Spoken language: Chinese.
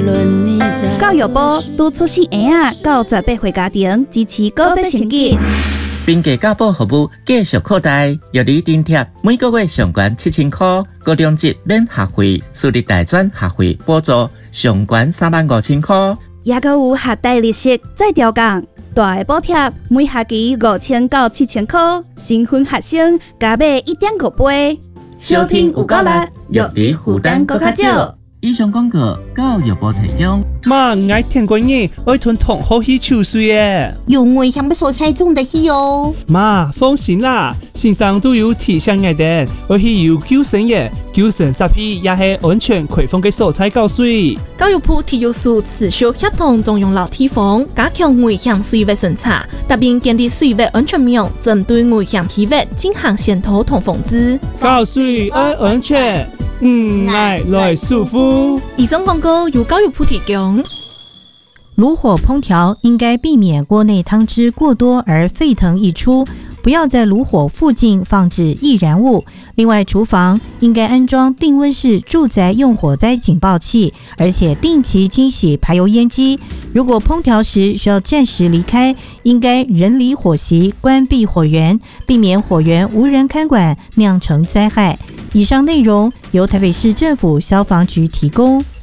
教育部督促细婴仔到18岁家庭支持高职成绩， 并给教保服务继续扩大，药理津贴每个月上悬7000块，高中级免学费，私立大专学费补助上悬35000块， 也阁有学贷利息再调降。大的补贴每学期5000到7000块，新婚学生加买1.5倍。 收听有够力，药理负担搁较少。以上广告教育部提供。 妈，我爱听过年，爱吞糖好去抽水耶。 有危险的所在种得去哦。 妈，放心啦，线上都有提醒我哋，而且有救生液、救生设备，也是安全开放的所在教水。 教育部体育署持续协同中央老地方，加强危险水域巡查，特别建立水域安全网，针对危险区域进行检讨同防治。 教水安全。爱来舒服。 以上广告由教育部提供。 炉火烹调应该避免锅内汤汁过多而沸腾溢出，不要在炉火附近放置易燃物。另外，厨房应该安装定温式住宅用火灾警报器，而且定期清洗排油烟机。如果烹调时需要暂时离开，应该人离火席，关闭火源，避免火源无人看管，酿成灾害。以上内容由台北市政府消防局提供。